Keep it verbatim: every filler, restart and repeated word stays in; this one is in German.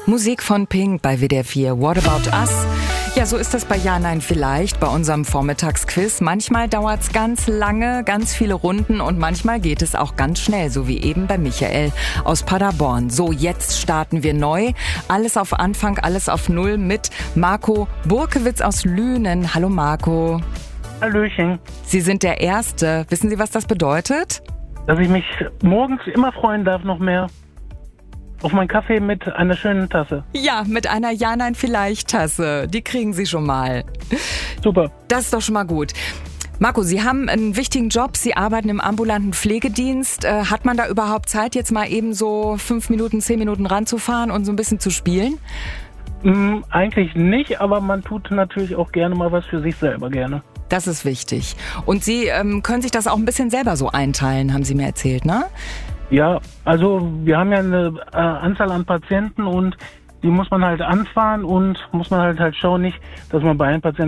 Musik von Pink bei W D R vier. What About Us? Ja, so ist das bei Ja, Nein, Vielleicht, bei unserem Vormittagsquiz. Manchmal dauert's ganz lange, ganz viele Runden und manchmal geht es auch ganz schnell, so wie eben bei Michael aus Paderborn. So, jetzt starten wir neu. Alles auf Anfang, alles auf Null mit Marco Burkewitz aus Lünen. Hallo Marco. Hallöchen. Sie sind der Erste. Wissen Sie, was das bedeutet? Dass ich mich morgens immer freuen darf, noch mehr auf meinen Kaffee mit einer schönen Tasse. Ja, mit einer Ja, Nein, Vielleicht Tasse. Die kriegen Sie schon mal. Super. Das ist doch schon mal gut. Marco, Sie haben einen wichtigen Job. Sie arbeiten im ambulanten Pflegedienst. Äh, hat man da überhaupt Zeit, jetzt mal eben so fünf Minuten, zehn Minuten ranzufahren und so ein bisschen zu spielen? Mm, eigentlich nicht, aber man tut natürlich auch gerne mal was für sich selber gerne. Das ist wichtig. Und Sie ähm, können sich das auch ein bisschen selber so einteilen, haben Sie mir erzählt, ne? Ja, also wir haben ja eine äh, Anzahl an Patienten und die muss man halt anfahren und muss man halt halt schauen, nicht, dass man bei einem Patienten